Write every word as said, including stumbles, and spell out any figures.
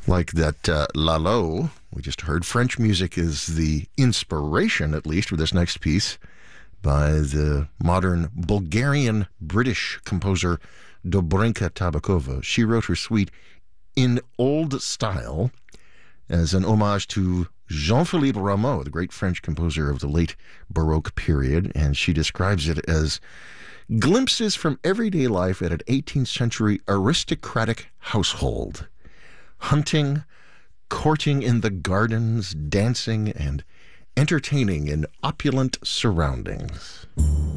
Like that uh, Lalo we just heard. French music is the inspiration, at least, for this next piece by the modern Bulgarian-British composer Dobrinka Tabakova. She wrote her suite in old style as an homage to Jean-Philippe Rameau, the great French composer of the late Baroque period, and she describes it as glimpses from everyday life at an eighteenth century aristocratic household. Hunting, courting in the gardens, dancing, and entertaining in opulent surroundings.